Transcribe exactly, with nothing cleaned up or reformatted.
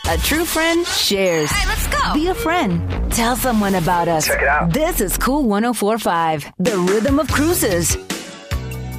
A true friend shares. All right, let's go. Be a friend. Tell someone about us. Check it out. This is Cool one oh four point five, the rhythm of cruises.